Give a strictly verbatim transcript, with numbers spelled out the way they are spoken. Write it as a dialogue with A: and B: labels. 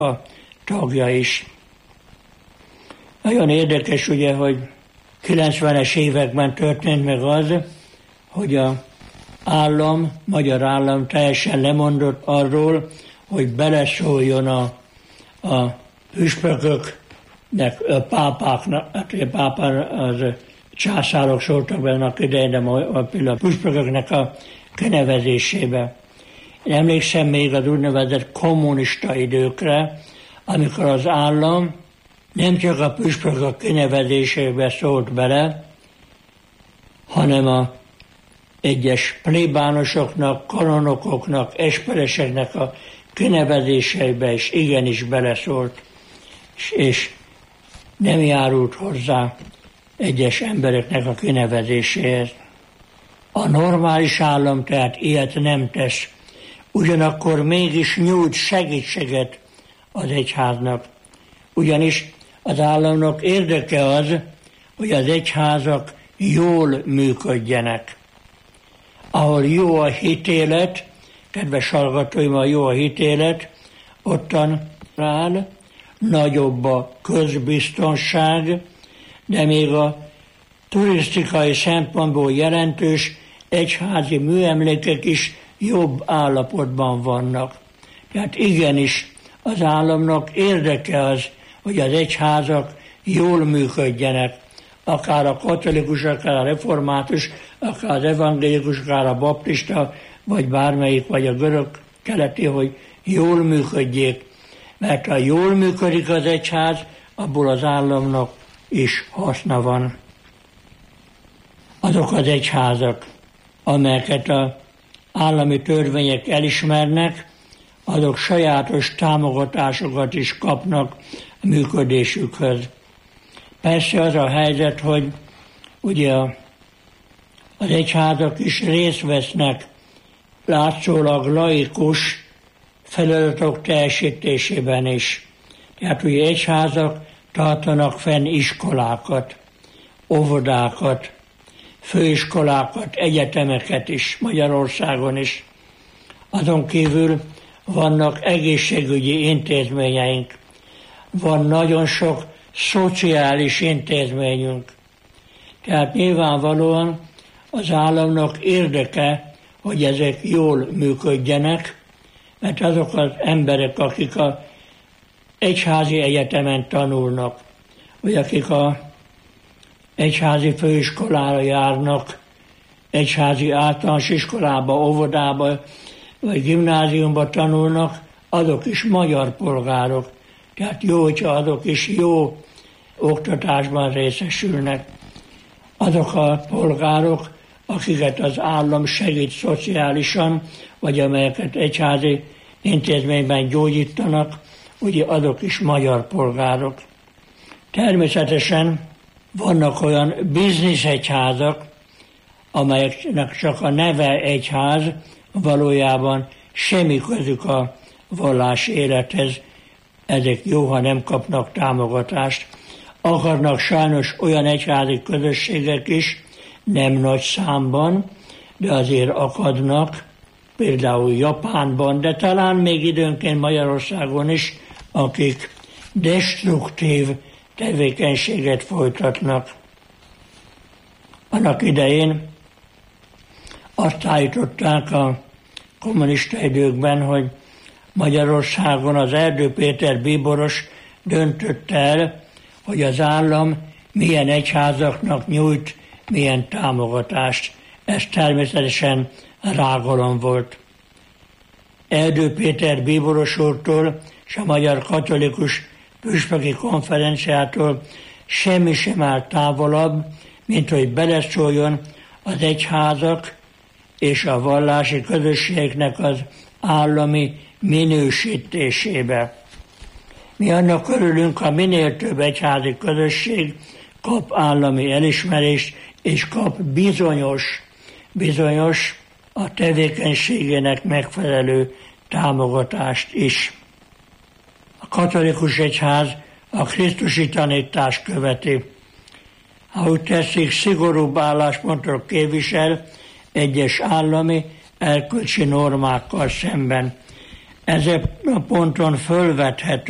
A: a tagja is. Nagyon érdekes ugye, hogy kilencvenes években történt meg az, hogy az állam, magyar állam teljesen lemondott arról, hogy beleszóljon a, a püspököknek, a pápáknak, hát a pápán az császárok szóltak benne annak idején, de a, a püspököknek a kinevezésébe. Én emlékszem még az úgynevezett kommunista időkre, amikor az állam nem csak a püspökök kinevezésébe szólt bele, hanem a egyes plébánosoknak, kanonokoknak, espereseknek a kinevezéseibe is igenis beleszólt, és, és nem járult hozzá egyes embereknek a kinevezéséhez. A normális állam tehát ilyet nem tesz, ugyanakkor mégis nyújt segítséget az egyháznak. Ugyanis az államnak érdeke az, hogy az egyházak jól működjenek. Ahol jó a hitélet, kedves hallgatóim, a jó a hitélet, ottan áll, nagyobb a közbiztonság, de még a turisztikai szempontból jelentős egyházi műemlékek is jobb állapotban vannak. Tehát igenis az államnak érdeke az, hogy az egyházak jól működjenek, akár a katolikus, akár a református, akár az evangélikus, akár a baptista, vagy bármelyik, vagy a görög keleti, hogy jól működjék. Mert ha jól működik az egyház, abból az államnak is haszna van. Azok az egyházak, amelyeket az állami törvények elismernek, azok sajátos támogatásokat is kapnak a működésükhöz. Persze az a helyzet, hogy ugye az egyházak is részt vesznek látszólag laikus feladatok teljesítésében is. Tehát ugye egyházak tartanak fenn iskolákat, óvodákat, főiskolákat, egyetemeket is, Magyarországon is. Azon kívül vannak egészségügyi intézményeink, van nagyon sok szociális intézményünk. Tehát nyilvánvalóan az államnak érdeke, hogy ezek jól működjenek, mert azok az emberek, akik az egyházi egyetemen tanulnak, vagy akik az egyházi főiskolára járnak, egyházi általános iskolába, óvodába, vagy gimnáziumba tanulnak, azok is magyar polgárok. Tehát jó, hogyha azok is jó oktatásban részesülnek. Azok a polgárok, akiket az állam segít szociálisan, vagy amelyeket egyházi intézményben gyógyítanak, ugye azok is magyar polgárok. Természetesen vannak olyan bizniszegyházak, amelyeknek csak a neve egyház, valójában semmi közük a vallási élethez, ezek jó, ha nem kapnak támogatást. Akarnak sajnos olyan egyházi közösségek is, nem nagy számban, de azért akadnak, például Japánban, de talán még időnként Magyarországon is, akik destruktív tevékenységet folytatnak. Annak idején azt állították a kommunista időkben, hogy Magyarországon az Erdő Péter bíboros döntött el, hogy az állam milyen egyházaknak nyújt, milyen támogatást. Ez természetesen rágalom volt. Erdő Péter bíboros úrtól és a Magyar Katolikus Püspöki Konferenciától semmi sem áll távolabb, mint hogy beleszóljon az egyházak és a vallási közösségeknek az állami minősítésébe. Mi annak örülünk, ha minél több egyházi közösség kap állami elismerést, és kap bizonyos, bizonyos a tevékenységének megfelelő támogatást is. A katolikus egyház a krisztusi tanítást követi. Ha úgy teszik, szigorúbb álláspontot képvisel egyes állami erkölcsi normákkal szemben. Ezen a ponton fölvethető